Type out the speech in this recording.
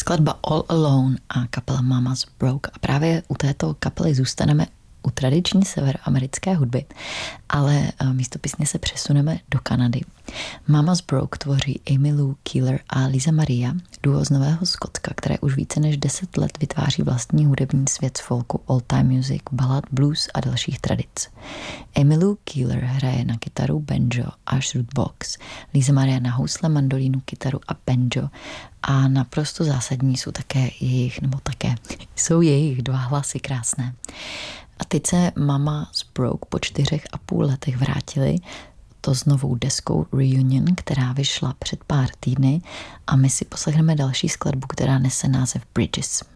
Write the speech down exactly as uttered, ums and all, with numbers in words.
Skladba All Alone a kapela Mama's Broke. A právě u této kapely zůstaneme u tradiční severoamerické hudby, ale místopisně se přesuneme do Kanady. Mama's Broke tvoří Amy Lou Keeler a Lisa Maria, duo z Nového Skotska, které už více než deset let vytváří vlastní hudební svět z folku, old time music, ballad, blues a dalších tradic. Amy Lou Keeler hraje na kytaru, banjo a shredbox, Lisa Maria na housle, mandolínu, kytaru a banjo a naprosto zásadní jsou také jejich, nebo také jsou jejich dva hlasy krásné. A teď se Mama's Broke po čtyřech a půl letech vrátili, to s novou deskou Reunion, která vyšla před pár týdny, a my si poslechneme další skladbu, která nese název Bridges.